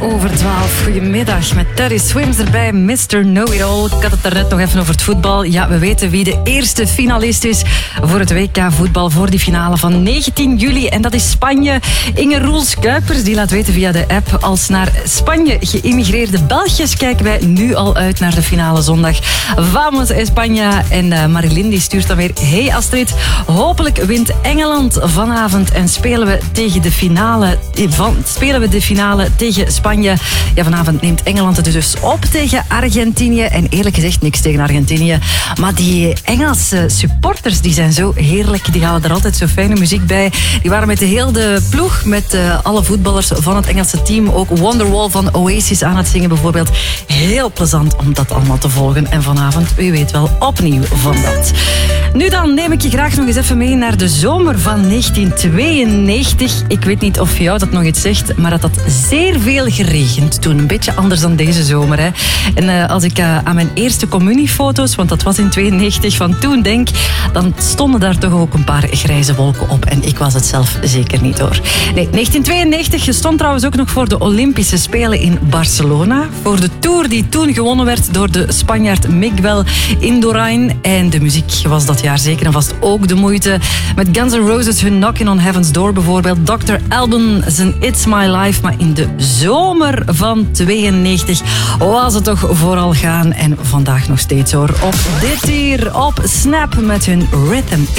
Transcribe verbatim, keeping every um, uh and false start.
over twaalf. Goedemiddag, met Terry Swims erbij, mister Know-it-all. Ik had het daarnet nog even over het voetbal. Ja, we weten wie de eerste finalist is voor het W K voetbal, voor die finale van negentien juli. En dat is Spanje. Inge Roels-Kuipers, die laat weten via de app. Als naar Spanje geïmmigreerde Belgiërs kijken wij nu al uit naar de finale zondag. Vamos España. En uh, Marilyn die stuurt dan weer: hey Astrid, hopelijk wint Engeland vanavond en spelen we tegen de finale van, spelen we de finale tegen Spanje. Ja, vanavond neemt Engeland het dus op tegen Argentinië. En eerlijk gezegd, niks tegen Argentinië. Maar die Engelse supporters, die zijn zo heerlijk. Die halen er altijd zo fijne muziek bij. Die waren met de hele ploeg, met uh, alle voetballers van het Engelse team. Ook Wonderwall van Oasis aan het zingen bijvoorbeeld. Heel plezant om dat allemaal te volgen. En vanavond, u weet wel, opnieuw van dat. Nu dan neem ik je graag nog eens even mee naar de zomer van negentien tweeënnegentig. Ik weet niet of jou dat nog iets zegt, maar dat had zeer veel geregend toen. Een beetje anders dan deze zomer. Hè. En uh, als ik uh, aan mijn eerste communiefoto's, want dat was in tweeënnegentig, van toen denk, dan stonden daar toch ook een paar grijze wolken op. En ik was het zelf zeker niet hoor. Nee, negentien tweeënnegentig stond trouwens ook nog voor de Olympische Spelen in Barcelona. Voor de Tour die toen gewonnen werd door de Spanjaard Miguel Indurain. En de muziek was dat jaar zeker en vast ook de moeite. Met Guns N' Roses hun Knocking on Heaven's Door bijvoorbeeld. dokter Alban zijn It's My Life. Maar in de zomer van tweeënnegentig was het toch vooral gaan. En vandaag nog steeds hoor. Op dit hier, op Snap met hun Rhythm.